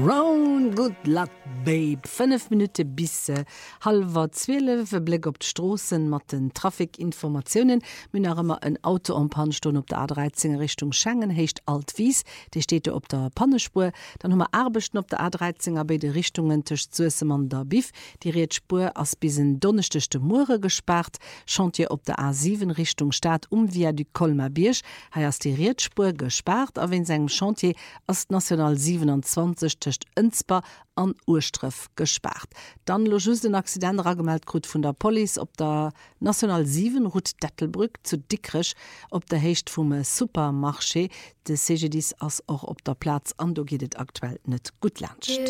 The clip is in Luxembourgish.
Round good luck, babe. 5 Minuten bis 11:30. Blick op d'Strossen mat den Trafikinformationen. Min immer ein Auto am Pannstone op der A13 Richtung Schengen hecht Altwies. Die steht op der Pannespur. Dann hummer Arbechten op der A13 bei de Richtungen tech Zuessemann der Bif. Die Redspur ass bis donnerstechte Moore gespart. Chantier op der A7 Richtung Stadt via du Kolmer Birch. Ha ass die Redspur gespart, a wenn segem Chantier as National 27 Inspa an Urstreff gespart. Dann lo just den Accident ragemeldt krut vun der Police op der National 7 Route Dettelbrück zu Dickrich op der Hecht vum Supermarché. De CGDs ass auch op der Platz an do gidet aktuell net gut lerncht.